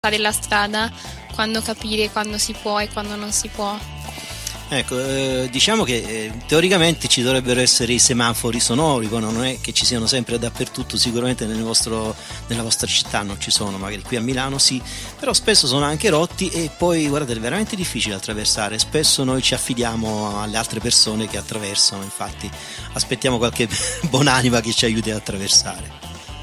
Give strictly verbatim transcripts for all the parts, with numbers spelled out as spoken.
fare la strada, quando capire quando si può e quando non si può. Ecco, eh, diciamo che eh, teoricamente ci dovrebbero essere i semafori sonori, poi non è che ci siano sempre dappertutto, sicuramente nel vostro, nella vostra città non ci sono, magari qui a Milano sì, però spesso sono anche rotti e poi guardate è veramente difficile attraversare, spesso noi ci affidiamo alle altre persone che attraversano, infatti aspettiamo qualche buonanima che ci aiuti ad attraversare.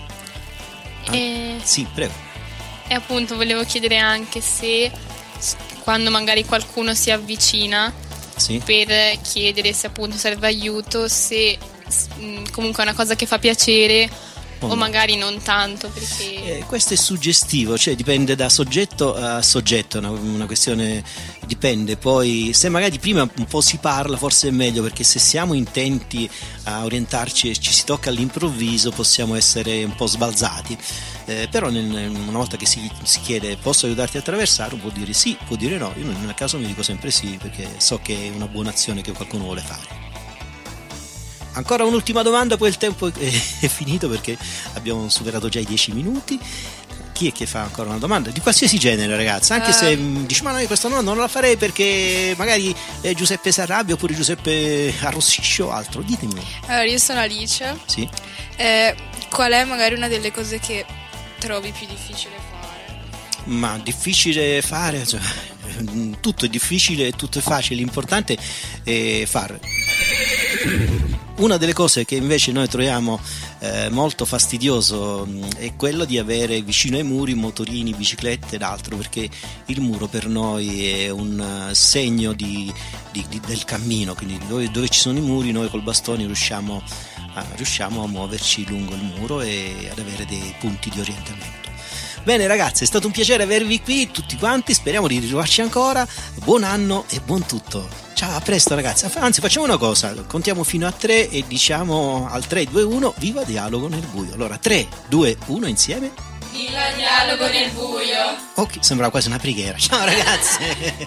Ah, e... Sì, prego. E appunto volevo chiedere anche se quando magari qualcuno si avvicina sì. per chiedere se appunto serve aiuto, se comunque è una cosa che fa piacere oh o magari non tanto perché... Eh, questo è suggestivo, cioè dipende da soggetto a soggetto, è una, una questione, dipende, poi se magari prima un po' si parla forse è meglio, perché se siamo intenti a orientarci e ci si tocca all'improvviso possiamo essere un po' sbalzati. Eh, però nel, una volta che si, si chiede posso aiutarti a attraversare, può dire sì, può dire no, io nel caso mi dico sempre sì perché so che è una buona azione che qualcuno vuole fare. Ancora un'ultima domanda, poi il tempo è, è finito perché abbiamo superato già i dieci minuti. Chi è che fa ancora una domanda? Di qualsiasi genere, ragazza, anche uh, se mh, dici ma no, questa no, non la farei perché magari eh, Giuseppe si arrabbia oppure Giuseppe arrossisce o altro, ditemi. Allora, io sono Alice. Sì. Eh, qual è magari una delle cose che trovi più difficile fare? Ma difficile fare, cioè, tutto è difficile e tutto è facile, l'importante è fare. Una delle cose che invece noi troviamo eh, molto fastidioso mh, è quello di avere vicino ai muri motorini, biciclette ed altro, perché il muro per noi è un uh, segno di, di, di, del cammino, quindi dove, dove ci sono i muri noi col bastone riusciamo a, riusciamo a muoverci lungo il muro e ad avere dei punti di orientamento. Bene ragazzi, è stato un piacere avervi qui tutti quanti, speriamo di ritrovarci ancora, buon anno e buon tutto. Ciao, a presto ragazzi, anzi facciamo una cosa, contiamo fino a tre e diciamo al tre, due, uno, viva Dialogo nel buio. Allora tre, due, uno insieme. Viva Dialogo nel buio. Ok, sembra quasi una preghiera. Ciao ragazzi.